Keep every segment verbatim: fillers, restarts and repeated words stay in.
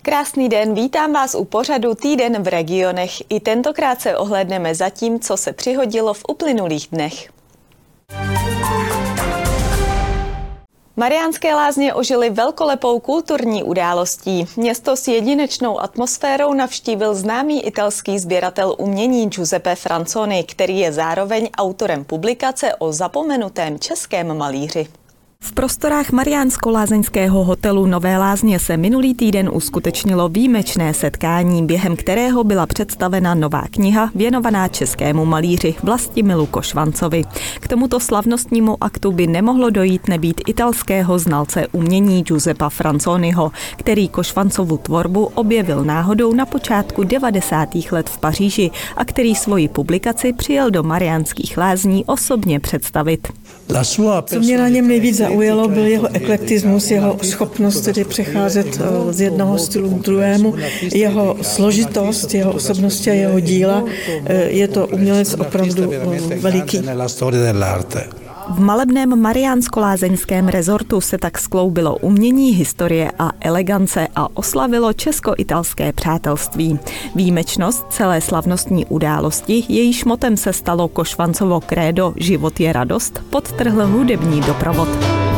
Krásný den, vítám vás u pořadu Týden v regionech. I tentokrát se ohlédneme za tím, co se přihodilo v uplynulých dnech. Mariánské Lázně ožily velkolepou kulturní událostí. Město s jedinečnou atmosférou navštívil známý italský sběratel umění Giuseppe Franzoni, který je zároveň autorem publikace o zapomenutém českém malíři. V prostorách Mariánsko-lázeňského hotelu Nové Lázně se minulý týden uskutečnilo výjimečné setkání, během kterého byla představena nová kniha věnovaná českému malíři Vlastimilu Košvancovi. K tomuto slavnostnímu aktu by nemohlo dojít nebýt italského znalce umění Giuseppa Franzoniho, který Košvancovu tvorbu objevil náhodou na počátku devadesátých let v Paříži a který svoji publikaci přijel do Mariánských Lázní osobně představit. Co mě na něm nejvíc zaujalo, byl jeho eklektismus, jeho schopnost tedy přecházet z jednoho stylu k druhému, jeho složitost, jeho osobnosti a jeho díla. Je to umělec opravdu veliký. V malebném mariánsko-lázeňském rezortu se tak skloubilo umění, historie a elegance a oslavilo česko-italské přátelství. Výjimečnost celé slavnostní události, jejíž motem se stalo Košvancovo krédo Život je radost, podtrhl hudební doprovod.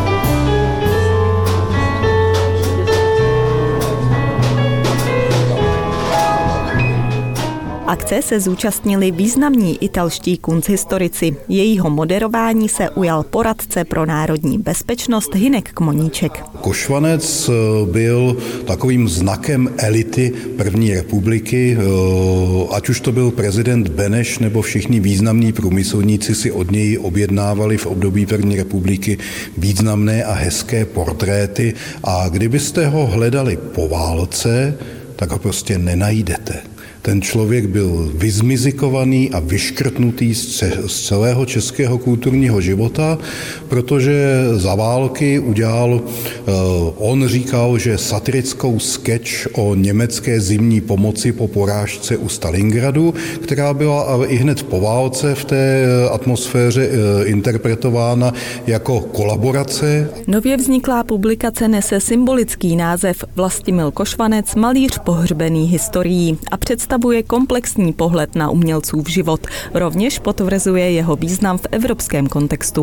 Akce se zúčastnili významní italští kunsthistorici. Jejího moderování se ujal poradce pro národní bezpečnost Hynek Kmoníček. Košvanec byl takovým znakem elity první republiky, ať už to byl prezident Beneš nebo všichni významní průmyslníci si od něj objednávali v období první republiky významné a hezké portréty a kdybyste ho hledali po válce, tak ho prostě nenajdete. Ten člověk byl vyzmizikovaný a vyškrtnutý z celého českého kulturního života, protože za války udělal, on říkal, že satirickou sketch o německé zimní pomoci po porážce u Stalingradu, která byla ale i hned po válce v té atmosféře interpretována jako kolaborace. Nově vzniklá publikace nese symbolický název Vlastimil Košvanec, malíř pohřbený historií a představuje Představuje komplexní pohled na umělcův život. Rovněž potvrzuje jeho význam v evropském kontextu.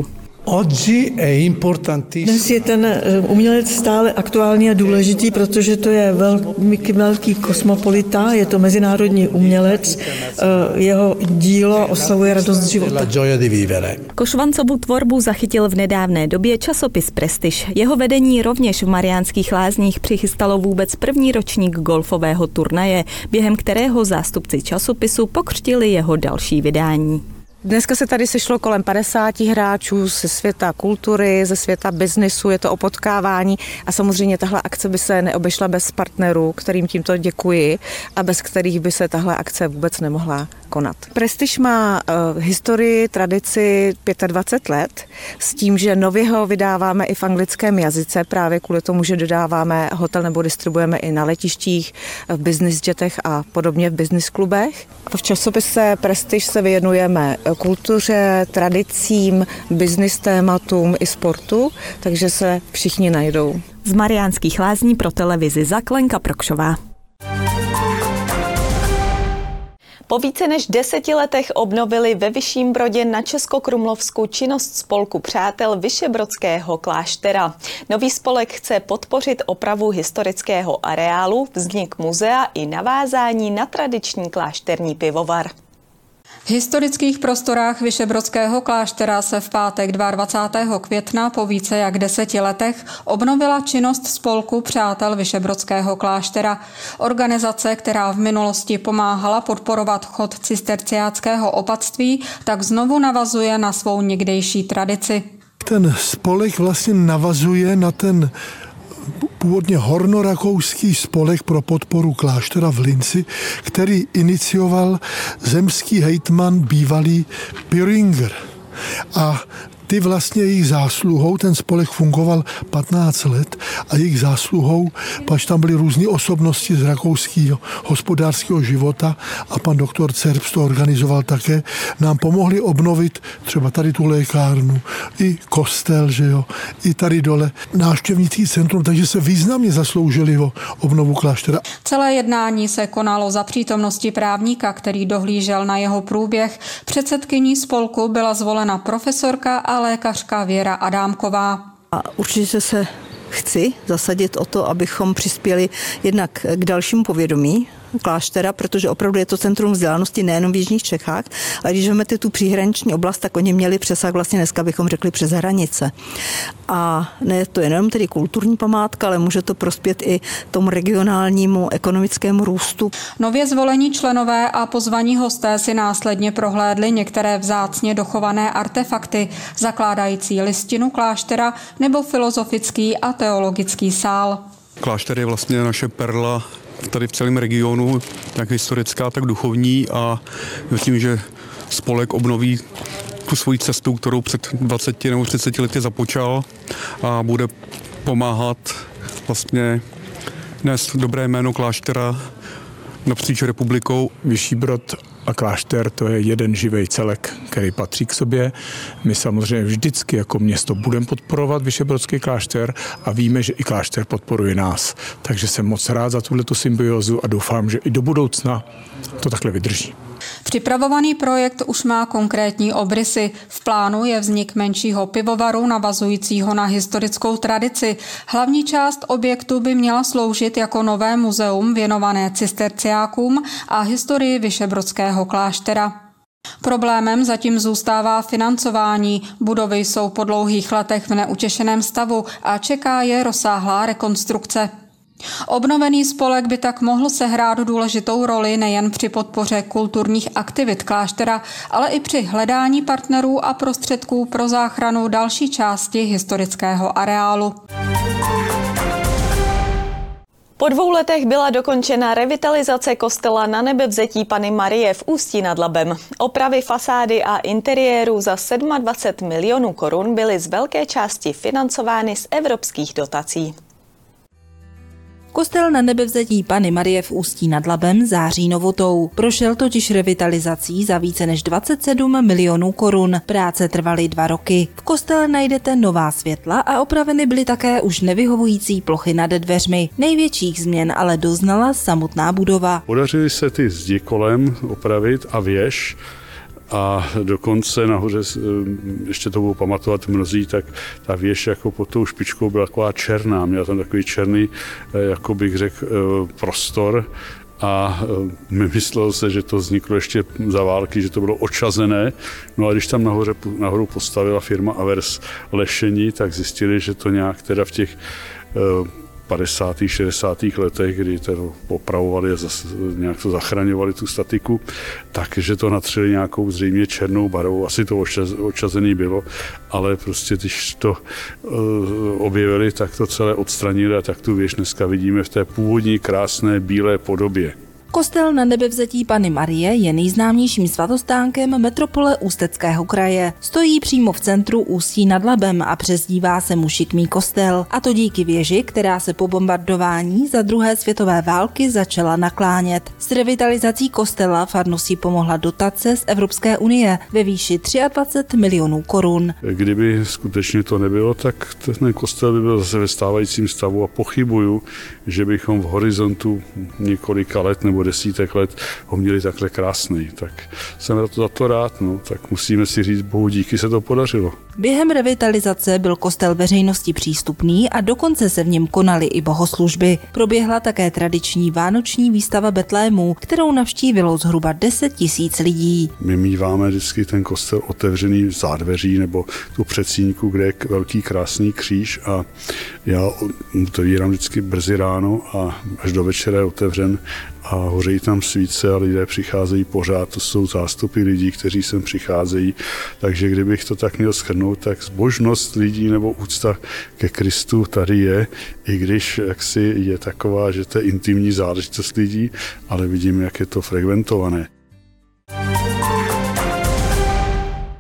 Dnes je ten umělec stále aktuální a důležitý, protože to je velký, velký kosmopolita, je to mezinárodní umělec, jeho dílo oslavuje radost života. Košvancovu tvorbu zachytil v nedávné době časopis Prestiž. Jeho vedení rovněž v Mariánských Lázních přichystalo vůbec první ročník golfového turnaje, během kterého zástupci časopisu pokřtili jeho další vydání. Dneska se tady sešlo kolem padesáti hráčů ze světa kultury, ze světa biznisu, je to o potkávání a samozřejmě tahle akce by se neobešla bez partnerů, kterým tímto děkuji a bez kterých by se tahle akce vůbec nemohla konat. Prestiž má uh, historii, tradici dvacet pět let s tím, že nově ho vydáváme i v anglickém jazyce, právě kvůli tomu, že dodáváme hotel nebo distribuujeme i na letištích, v business jetech a podobně v business klubech. V časopise Prestiž se věnujeme kultuře, tradicím, business tématům i sportu, takže se všichni najdou. Z Mariánských Lázní pro televizi Zaklenka Prokšová. Po více než deseti letech obnovili ve Vyšším Brodě na Českokrumlovsku činnost spolku přátel Vyšebrodského kláštera. Nový spolek chce podpořit opravu historického areálu, vznik muzea i navázání na tradiční klášterní pivovar. V historických prostorách Vyšebrodského kláštera se v pátek dvacátého druhého května po více jak deseti letech obnovila činnost spolku přátel Vyšebrodského kláštera. Organizace, která v minulosti pomáhala podporovat chod cisterciáckého opatství, tak znovu navazuje na svou někdejší tradici. Ten spolek vlastně navazuje na ten původně hornorakouský spolek pro podporu kláštera v Linci, který inicioval zemský hejtman bývalý Püringer. A ty vlastně jejich zásluhou, ten spolek fungoval patnáct let a jejich zásluhou, pač tam byly různé osobnosti z rakouského hospodářského života a pan doktor Cerbst to organizoval také, nám pomohli obnovit třeba tady tu lékárnu, i kostel, že jo, i tady dole návštěvnický centrum, takže se významně zasloužili o obnovu kláštera. Celé jednání se konalo za přítomnosti právníka, který dohlížel na jeho průběh. Předsedkyní spolku byla zvolena profesorka a lékařka Věra Adámková. A určitě se chci zasadit o to, abychom přispěli jednak k dalšímu povědomí kláštera, protože opravdu je to centrum vzdělanosti nejenom v jižních Čechách, ale když vezmete tu příhraniční oblast, tak oni měli přesah vlastně dneska bychom řekli přes hranice. A ne to jenom tedy kulturní památka, ale může to prospět i tomu regionálnímu ekonomickému růstu. Nově zvolení členové a pozvaní hosté si následně prohlédli některé vzácně dochované artefakty, zakládající listinu kláštera nebo filozofický a teologický sál. Klášter je vlastně naše perla tady v celém regionu, tak historická, tak duchovní a věřím, že spolek obnoví tu svoji cestu, kterou před dvaceti nebo třiceti lety započal a bude pomáhat vlastně nést dobré jméno kláštera napříč republikou. Vyšší Brod a klášter, to je jeden živý celek, který patří k sobě. My samozřejmě vždycky jako město budeme podporovat Vyšehradský klášter a víme, že i klášter podporuje nás. Takže jsem moc rád za tuhletu symbiózu a doufám, že i do budoucna to takhle vydrží. Připravovaný projekt už má konkrétní obrysy. V plánu je vznik menšího pivovaru navazujícího na historickou tradici. Hlavní část objektu by měla sloužit jako nové muzeum věnované cisterciákům a historii Vyšehradského kláštera. Problémem zatím zůstává financování. Budovy jsou po dlouhých letech v neutěšeném stavu a čeká je rozsáhlá rekonstrukce. Obnovený spolek by tak mohl sehrát důležitou roli nejen při podpoře kulturních aktivit kláštera, ale i při hledání partnerů a prostředků pro záchranu další části historického areálu. Po dvou letech byla dokončena revitalizace kostela Nanebevzetí Panny Marie v Ústí nad Labem. Opravy fasády a interiéru za dvacet sedm milionů korun byly z velké části financovány z evropských dotací. Kostel Nanebevzetí Panny Marie v Ústí nad Labem září novotou. Prošel totiž revitalizací za více než dvacet sedm milionů korun. Práce trvaly dva roky. V kostele najdete nová světla a opraveny byly také už nevyhovující plochy nad dveřmi. Největších změn ale doznala samotná budova. Podařily se ty zdi kolem opravit a věž. A dokonce nahoře, ještě to budou pamatovat mnozí, tak ta věž jako pod tou špičkou byla taková černá, měla tam takový černý, jako bych řekl, prostor a myslelo se, že to vzniklo ještě za války, že to bylo očazené. No a když tam nahoře, nahoru postavila firma Avers lešení, tak zjistili, že to nějak teda v těch padesátých šedesátých letech, kdy to opravovali a zase nějak to zachraňovali tu statiku, takže to natřeli nějakou zřejmě černou barvou, asi to očazený bylo, ale prostě když to uh, objevili, tak to celé odstranili a tak tu věž dneska vidíme v té původní krásné bílé podobě. Kostel Nanebevzetí Panny Marie je nejznámějším svatostánkem metropole Ústeckého kraje. Stojí přímo v centru Ústí nad Labem a přezdívá se mu Šikmý kostel. A to díky věži, která se po bombardování za druhé světové války začala naklánět. S revitalizací kostela farnosti pomohla dotace z Evropské unie ve výši dvacet tři milionů korun. Kdyby skutečně to nebylo, tak ten kostel by byl zase ve stávajícím stavu a pochybuju, že bychom v horizontu několika let nebo desítek let ho měli takhle krásný. Tak jsem za to, za to rád, no, tak musíme si říct, bohu díky, se to podařilo. Během revitalizace byl kostel veřejnosti přístupný a dokonce se v něm konaly i bohoslužby. Proběhla také tradiční vánoční výstava Betlému, kterou navštívilo zhruba deset tisíc lidí. My míváme vždycky ten kostel otevřený v zádveří nebo tu předsíňku, kde je velký krásný kříž a já otevírám vždycky brzy ráno a až do večera je otevřen a hořejí tam svíce a lidé přicházejí pořád, to jsou zástupy lidí, kteří sem přicházejí, takže kdybych to tak měl shrnout, tak zbožnost lidí nebo úcta ke Kristu tady je, i když jaksi je taková, že to je intimní záležitost lidí, ale vidím, jak je to frekventované.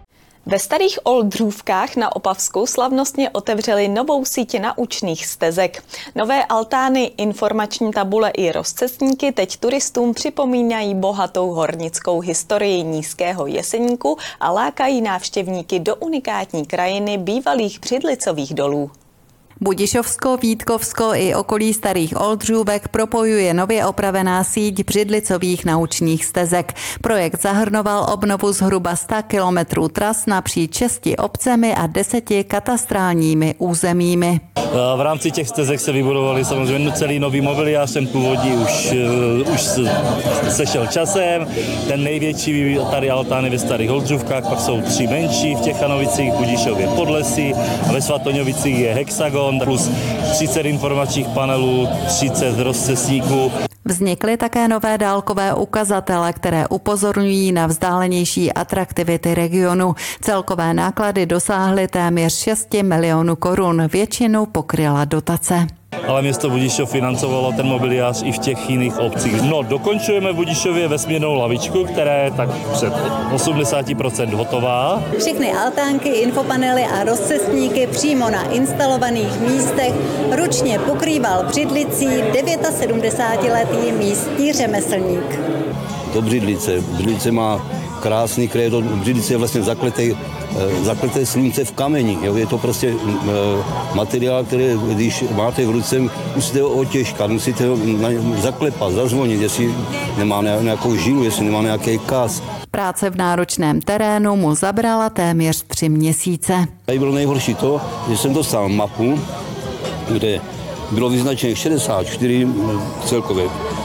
Ve Starých Oldřůvkách na Opavsku slavnostně otevřeli novou síť naučných stezek. Nové altány, informační tabule i rozcestníky teď turistům připomínají bohatou hornickou historii Nízkého Jeseníku a lákají návštěvníky do unikátní krajiny bývalých břidlicových dolů. Budišovsko, Vítkovsko i okolí Starých Oldřůvek propojuje nově opravená síť břidlicových naučných stezek. Projekt zahrnoval obnovu zhruba sto kilometrů tras napříč šesti obcemi a deseti katastrálními územími. V rámci těch stezek se vybudovali samozřejmě celý nový mobiliář, ten původní už, už sešel časem. Ten největší tady altány ve Starých Oldřůvkách, pak jsou tři menší v Těchanovicích, Budišově Podlesí a ve Svatoňovicích je Hexagon plus třicet informačních panelů, třicet rozcestníků. Vznikly také nové dálkové ukazatele, které upozorňují na vzdálenější atraktivity regionu. Celkové náklady dosáhly téměř šest milionů korun, většinu pokryla dotace. Ale město Budišov financovalo ten mobiliář i v těch jiných obcích. No, dokončujeme v Budišově vesmírnou lavičku, která je tak před osmdesát procent hotová. Všechny altánky, infopanely a rozcestníky přímo na instalovaných místech ručně pokrýval břidlicí sedmdesátidevítiletý místní řemeslník. To Břidlice. Břidlice má krásný krédo. Břidlice je vlastně zakleté, zakleté slunce v kameni. Jo? Je to prostě materiál, který, když máte v ruce, musíte ho otěžkat, musíte ho zaklepat, zazvonit, jestli nemá nějakou žilu, jestli nemá nějaký kas. Práce v náročném terénu mu zabrala téměř tři měsíce. Tady bylo nejhorší to, že jsem dostal mapu, kde bylo vyznačených šedesát čtyři celkově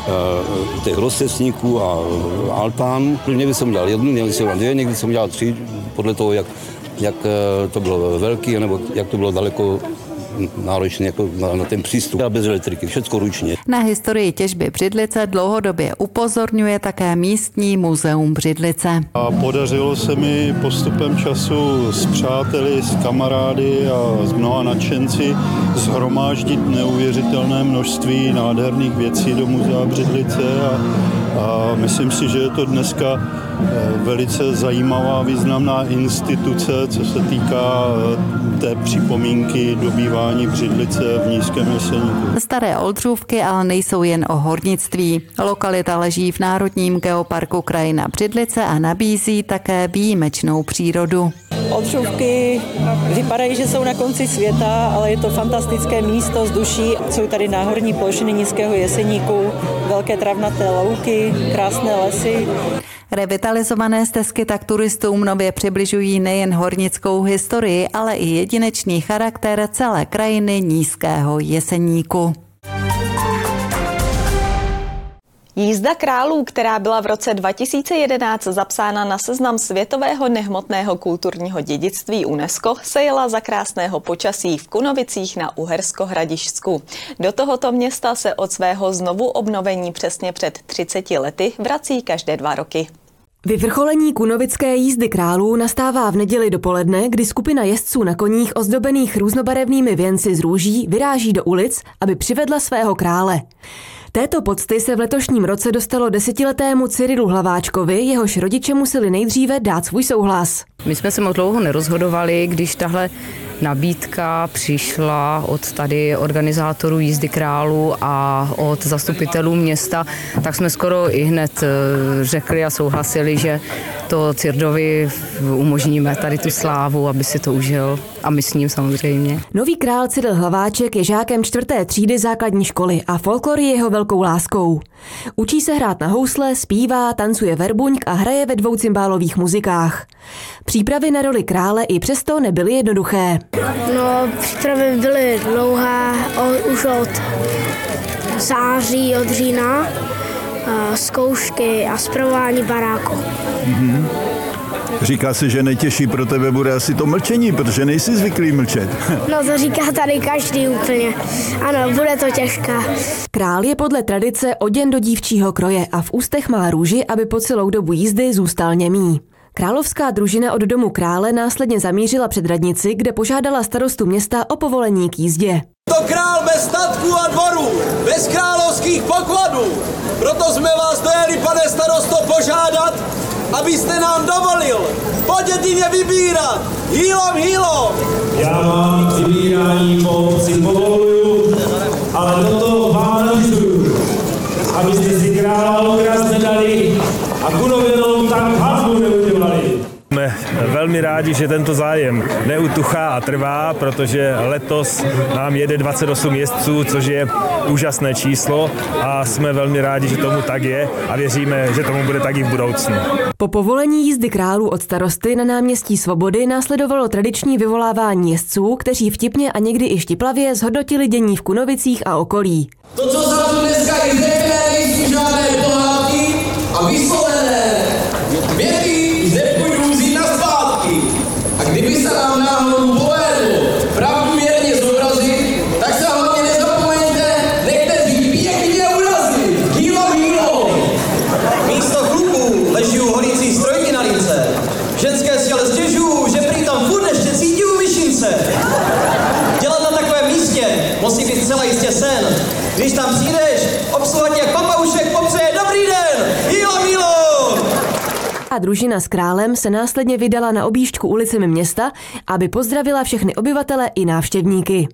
těch rozcestníků a altánů. Někdy jsem dělal jednu, někdy jsem dělal dvě, někdy jsem dělal tři, podle toho, jak, jak to bylo velký, nebo jak to bylo daleko náročné jako na, na ten přístup. A bez elektriky, všecko ručně. Na historii těžby Břidlice dlouhodobě upozorňuje také místní muzeum Břidlice. A podařilo se mi postupem času s přáteli, s kamarády a s mnoha nadšenci shromáždit neuvěřitelné množství nádherných věcí do muzea Břidlice a, a myslím si, že je to dneska velice zajímavá, významná instituce, co se týká té připomínky dobývání Břidlice v Nízkém Jeseníku. Staré Oldřůvky ale nejsou jen o hornictví. Lokalita leží v Národním geoparku Krajina Břidlice a nabízí také výjimečnou přírodu. Oldřůvky vypadají, že jsou na konci světa, ale je to fantastické místo z duší. Jsou tady náhorní plošiny Nízkého Jeseníku, velké travnaté louky, krásné lesy. Revitalizované stezky tak turistům nově přibližují nejen hornickou historii, ale i jedinečný charakter celé krajiny Nízkého Jeseníku. Jízda králů, která byla v roce dva tisíce jedenáct zapsána na seznam světového nehmotného kulturního dědictví UNESCO, se jela za krásného počasí v Kunovicích na Uhersko-Hradišťsku. Do tohoto města se od svého znovu obnovení přesně před třiceti lety vrací každé dva roky. Vyvrcholení kunovické jízdy králů nastává v neděli dopoledne, kdy skupina jezdců na koních ozdobených různobarevnými věnci z růží vyráží do ulic, aby přivedla svého krále. Této pocty se v letošním roce dostalo desetiletému Cyrilu Hlaváčkovi, jehož rodiče museli nejdříve dát svůj souhlas. My jsme se moc dlouho nerozhodovali, když tahle nabídka přišla od tady organizátorů jízdy králů a od zastupitelů města, tak jsme skoro i hned řekli a souhlasili, že to Cyrdovi umožníme tady tu slávu, aby si to užil a my s ním samozřejmě. Nový král Cyril Hlaváček je žákem čtvrté třídy základní školy a folklor je jeho velkou láskou. Učí se hrát na housle, zpívá, tancuje verbuňk a hraje ve dvou cymbálových muzikách. Přípravy na roli krále i přesto nebyly jednoduché. No, přípravy byly dlouhé, už od září, od října, zkoušky a spravování baráku. Mm-hmm. Říká se, že nejtěžší pro tebe bude asi to mlčení, protože nejsi zvyklý mlčet. No to říká tady každý úplně. Ano, bude to těžké. Král je podle tradice oděn do dívčího kroje a v ústech má růži, aby po celou dobu jízdy zůstal němý. Královská družina od domu krále následně zamířila před radnici, kde požádala starostu města o povolení k jízdě. To král bez statků a dvorů, bez královských pokladů. Proto jsme vás dojeli, pane starosto, požádat, abyste nám dovolil podědině vybírat. Hýlom, hýlom! Já vám vybírání pomoci povoluju, ale toto vám navyzuju, abyste si krála okras nedali a kunověnou tak hafnu neudělali. Jsme velmi rádi, že tento zájem neutuchá a trvá, protože letos nám jede dvacet osm jezdců, což je úžasné číslo a jsme velmi rádi, že tomu tak je a věříme, že tomu bude tak i v budoucnu. Po povolení jízdy králů od starosty na náměstí Svobody následovalo tradiční vyvolávání jezdců, kteří vtipně a někdy i štiplavě zhodnotili dění v Kunovicích a okolí. To, co za tu dneska i řekne, nejsou žádné pohádky a vyslovené věty zde půjdu vzít na zpátky. A kdyby se nám náhodou povedlo pravdu věrně zobrazit, tak se hlavně nezapomeňte, nechte si pěkně urazit. Dílo, dílo! Místo chlupů leží u horící strojky na lince. Ženské si ale stěžují, že prý tam furt ještě cítí u myšince. Dělat na takovém místě musí být zcela jistě sen. Když tam přijdeš, obsluha tě jak papaušek popřeje dobrý den. Hýlo, hýlo! A družina s králem se následně vydala na objížďku ulicemi města, aby pozdravila všechny obyvatele i návštěvníky.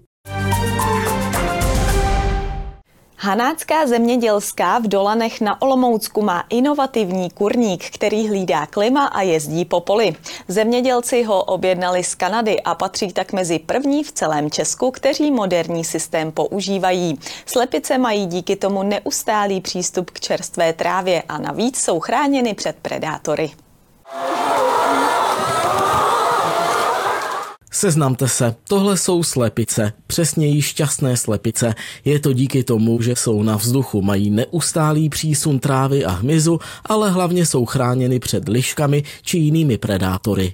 Hanácká zemědělská v Dolanech na Olomoucku má inovativní kurník, který hlídá klima a jezdí po poli. Zemědělci ho objednali z Kanady a patří tak mezi první v celém Česku, kteří moderní systém používají. Slepice mají díky tomu neustálý přístup k čerstvé trávě a navíc jsou chráněny před predátory. Seznamte se, tohle jsou slepice, přesněji šťastné slepice. Je to díky tomu, že jsou na vzduchu, mají neustálý přísun trávy a hmyzu, ale hlavně jsou chráněny před liškami či jinými predátory.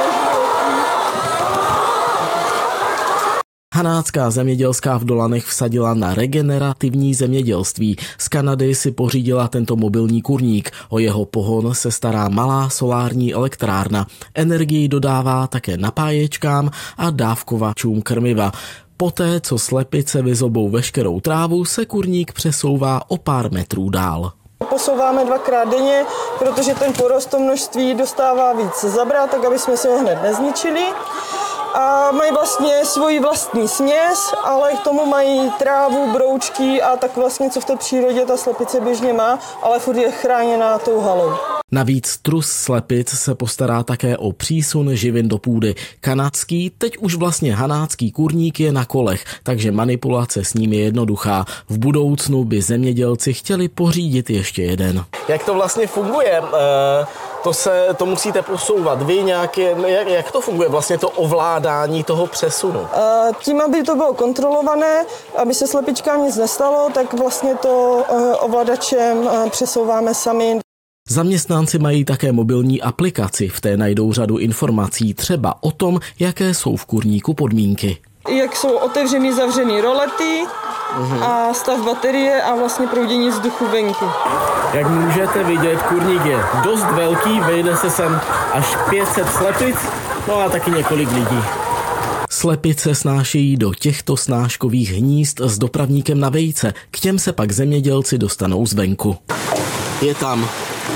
Hanácká zemědělská v Dolanech vsadila na regenerativní zemědělství. Z Kanady si pořídila tento mobilní kurník. O jeho pohon se stará malá solární elektrárna. Energii dodává také napáječkám a dávkovačům krmiva. Poté, co slepice vyzobou veškerou trávu, se kurník přesouvá o pár metrů dál. Posouváme dvakrát denně, protože ten porost to množství dostává víc zabrat, tak aby jsme si ho hned nezničili. A mají vlastně svoji vlastní směs, ale k tomu mají trávu, broučky a tak vlastně, co v té přírodě ta slepice běžně má, ale furt je chráněná tou halou. Navíc trus slepic se postará také o přísun živin do půdy. Kanadský, teď už vlastně hanácký kurník je na kolech, takže manipulace s ním je jednoduchá. V budoucnu by zemědělci chtěli pořídit ještě jeden. Jak to vlastně funguje? To se, to musíte posouvat vy nějaké, jak, jak to funguje vlastně to ovládání toho přesunu? Tím, aby to bylo kontrolované, aby se slepičkám nic nestalo, tak vlastně to ovladačem přesouváme sami. Zaměstnanci mají také mobilní aplikaci, v té najdou řadu informací třeba o tom, jaké jsou v kurníku podmínky. Jak jsou otevřený, zavřený rolety uhum. a stav baterie a vlastně proudění vzduchu venku. Jak můžete vidět, kurník je dost velký, vejde se sem až pět set slepic, no a taky několik lidí. Slepice snášejí do těchto snáškových hnízd s dopravníkem na vejce, k těm se pak zemědělci dostanou zvenku. Je tam.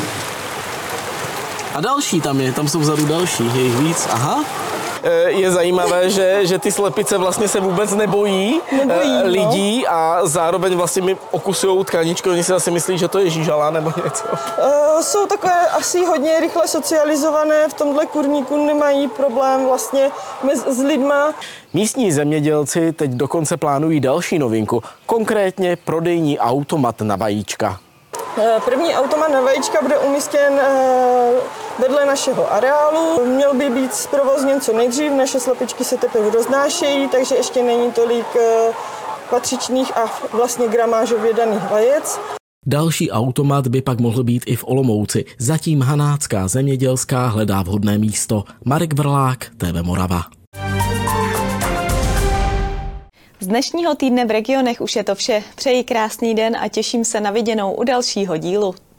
A další tam je, tam jsou vzadu další, je jich víc, aha. Je zajímavé, že, že ty slepice vlastně se vůbec nebojí, nebojí lidí no. a zároveň vlastně mi okusujou tkaničku, oni si asi myslí, že to je žížala nebo něco. Uh, jsou takové asi hodně rychle socializované, v tomhle kurníku nemají problém vlastně s lidma. Místní zemědělci teď dokonce plánují další novinku, konkrétně prodejní automat na vajíčka. První automat na vajíčka bude umístěn vedle našeho areálu. Měl by být zprovozněn co nejdřív, naše slepičky se teprve roznášejí, takže ještě není tolik patřičných a vlastně gramážově daných vajec. Další automat by pak mohl být i v Olomouci. Zatím Hanácká zemědělská hledá vhodné místo. Marek Vrlák, T V Morava. Z dnešního týdne v regionech už je to vše. Přeji krásný den a těším se na viděnou u dalšího dílu.